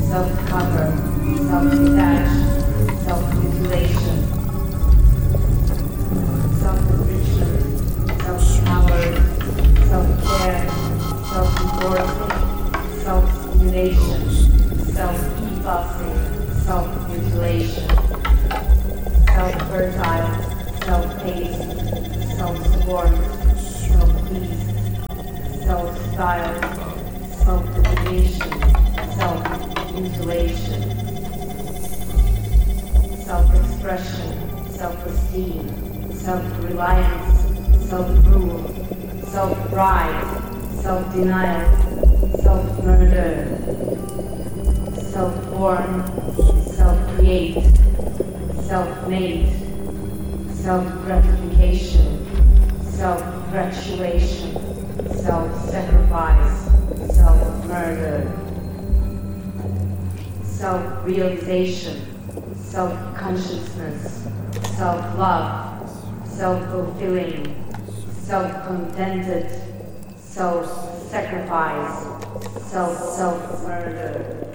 self-cover, self-detach, self-mutilation, self-enrichment, self-power, self-care, self-endorsing, self-stimulation, self-epoxy, self-mutilation, self-fertile, self-paced, self-support, self-pleased, self-style, self-degradation, self-mutilation, self-expression, self-esteem, self-reliance, self-rule, self-pride, self-denial, self-murder, self-born, self-create, self-made, self-gratification, self-gratuation, self-sacrifice, self-murder, self-realization, self-consciousness, self-love, self-fulfilling, self-contented, self-sacrifice, self-murder.